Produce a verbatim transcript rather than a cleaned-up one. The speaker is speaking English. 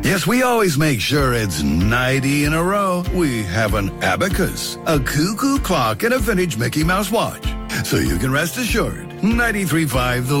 Yes, we always make sure it's ninety in a row. We have an abacus, a cuckoo clock, and a vintage Mickey Mouse watch. So you can rest assured, ninety-three point five The